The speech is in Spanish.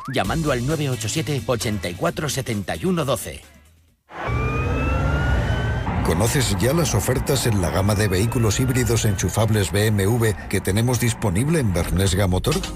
llamando al 987 84 71 12. ¿Conoces ya las ofertas en la gama de vehículos híbridos enchufables BMW que tenemos disponible en Bernesga Motor?